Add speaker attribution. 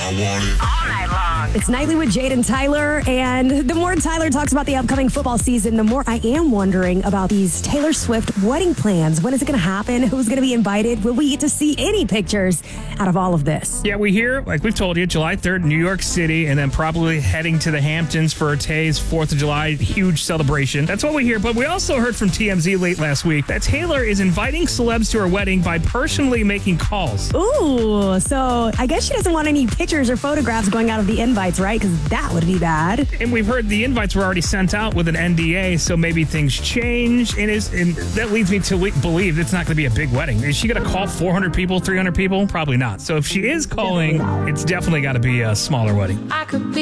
Speaker 1: All night long.
Speaker 2: It's Nightly with Jade and Tyler, and the more Tyler talks about the upcoming football season, the more I am wondering about these Taylor Swift wedding plans. When is it going to happen? Who's going to be invited? Will we get to see any pictures out of all of this?
Speaker 3: Yeah, we hear, like we've told you, July 3rd, New York City, and then probably heading to the Hamptons for Tay's 4th of July huge celebration. That's what we hear, but we also heard from TMZ late last week that Taylor is inviting celebs to her wedding by personally making calls.
Speaker 2: Ooh, so I guess she doesn't want any pictures or photographs going out of the invites, right? Because that would be bad.
Speaker 3: And we've heard the invites were already sent out with an NDA, so maybe things change. And that leads me to believe it's not going to be a big wedding. Is she going to call 400 people, 300 people? Probably not. So if she is calling, it's definitely got to be a smaller wedding.
Speaker 1: I could be